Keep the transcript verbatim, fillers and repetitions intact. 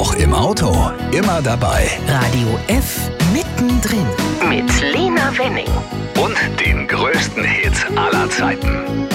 Auch im Auto, immer dabei. Radio F mittendrin. Mit Lena Wenning. Und den größten Hits aller Zeiten.